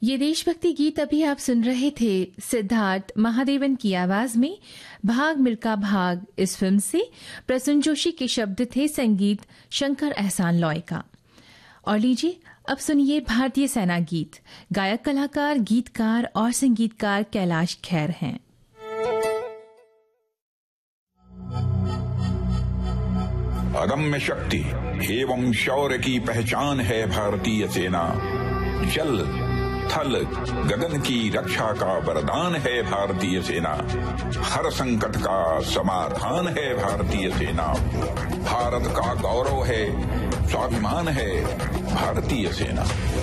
ये देशभक्ति गीत अभी आप सुन रहे थे सिद्धार्थ महादेवन की आवाज में भाग मिल्खा भाग इस फिल्म से। प्रसून जोशी के शब्द थे, संगीत शंकर एहसान लॉय का। और लीजिए अब सुनिए भारतीय सेना गीत। गायक कलाकार गीतकार और संगीतकार कैलाश खेर हैं। अदम्य शक्ति एवं शौर्य की पहचान है भारतीय सेना। जल थल गगन की रक्षा का वरदान है भारतीय सेना। हर संकट का समाधान है भारतीय सेना। भारत का गौरव है, स्वाभिमान है भारतीय सेना।